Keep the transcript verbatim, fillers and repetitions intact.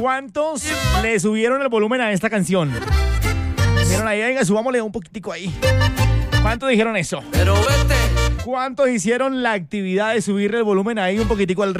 ¿Cuántos le subieron el volumen a esta canción? Dijeron ahí, venga, subámosle un poquitico ahí. ¿Cuántos dijeron eso? Pero vete. ¿Cuántos hicieron la actividad de subirle el volumen ahí un poquitico al